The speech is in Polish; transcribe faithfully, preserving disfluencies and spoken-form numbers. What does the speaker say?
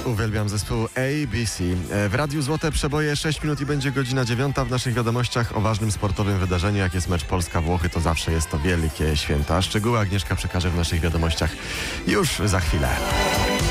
Uwielbiam zespół A B C. W Radiu Złote Przeboje sześć minut i będzie godzina dziewiąta. W naszych wiadomościach o ważnym sportowym wydarzeniu, jak jest mecz Polska-Włochy, to zawsze jest to wielkie święta. Szczegóły Agnieszka przekaże w naszych wiadomościach już za chwilę.